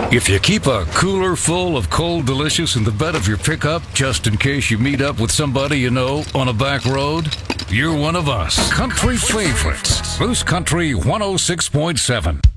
If you keep a cooler full of Cold Delicious in the bed of your pickup just in case you meet up with somebody you know on a back road, you're one of us. Country favorites. Moose Country 106.7.